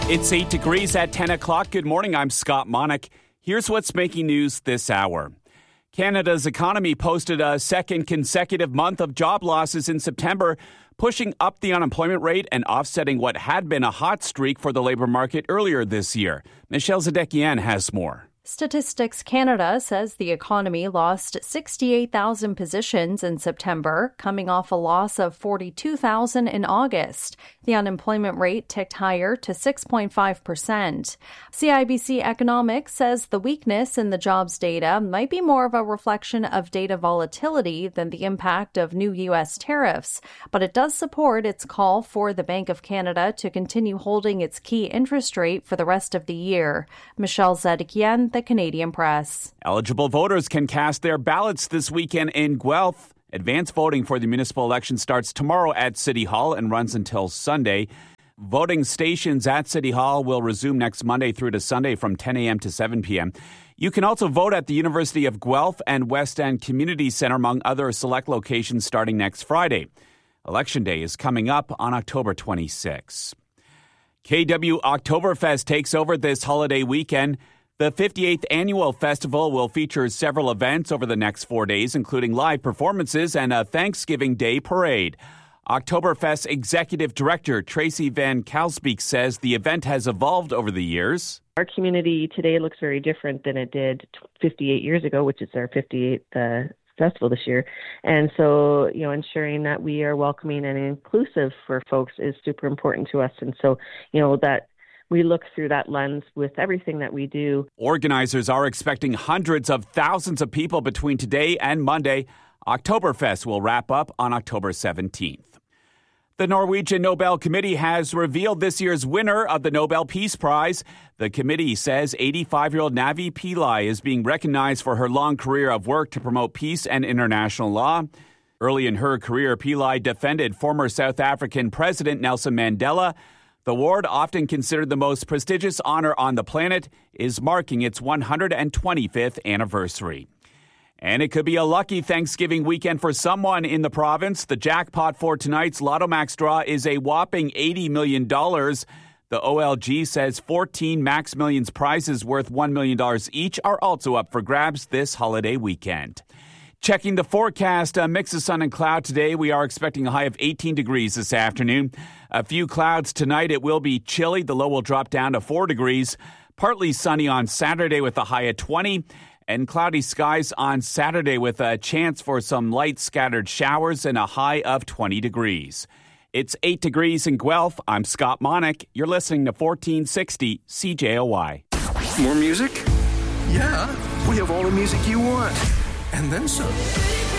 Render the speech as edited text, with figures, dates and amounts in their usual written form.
It's 8 degrees at 10 o'clock. Good morning. I'm Scott Monick. Here's what's making news this hour. Canada's economy posted a second consecutive month of job losses in September, pushing up the unemployment rate and offsetting what had been a hot streak for the labor market earlier this year. Michelle Zedekian has more. Statistics Canada says the economy lost 68,000 positions in September, coming off a loss of 42,000 in August. The unemployment rate ticked higher to 6.5%. CIBC Economics says the weakness in the jobs data might be more of a reflection of data volatility than the impact of new U.S. tariffs, but it does support its call for the Bank of Canada to continue holding its key interest rate for the rest of the year. Michelle Zedekian, the Canadian Press. Eligible voters can cast their ballots this weekend in Guelph. Advance voting for the municipal election starts tomorrow at City Hall and runs until Sunday. Voting stations at City Hall will resume next Monday through to Sunday from 10 a.m. to 7 p.m. You can also vote at the University of Guelph and West End Community Centre, among other select locations, starting next Friday. Election Day is coming up on October 26. KW Oktoberfest takes over this holiday weekend. The 58th annual festival will feature several events over the next 4 days, including live performances and a Thanksgiving Day parade. Oktoberfest Executive Director Tracy Van Kalsbeek says the event has evolved over the years. Our community today looks very different than it did 58 years ago, which is our 58th festival this year. And so, ensuring that we are welcoming and inclusive for folks is super important to us. And so, that we look through that lens with everything that we do. Organizers are expecting hundreds of thousands of people between today and Monday. Oktoberfest will wrap up on October 17th. The Norwegian Nobel Committee has revealed this year's winner of the Nobel Peace Prize. The committee says 85-year-old Navi Pillai is being recognized for her long career of work to promote peace and international law. Early in her career, Pillai defended former South African President Nelson Mandela. The award, often considered the most prestigious honor on the planet, is marking its 125th anniversary. And it could be a lucky Thanksgiving weekend for someone in the province. The jackpot for tonight's Lotto Max draw is a whopping $80 million. The OLG says 14 Max Millions prizes worth $1 million each are also up for grabs this holiday weekend. Checking the forecast, a mix of sun and cloud today. We are expecting a high of 18 degrees this afternoon. A few clouds tonight. It will be chilly. The low will drop down to 4 degrees. Partly sunny on Saturday with a high of 20. And cloudy skies on Saturday with a chance for some light scattered showers and a high of 20 degrees. It's 8 degrees in Guelph. I'm Scott Monick. You're listening to 1460 CJOY. More music? Yeah, we have all the music you want. And then some.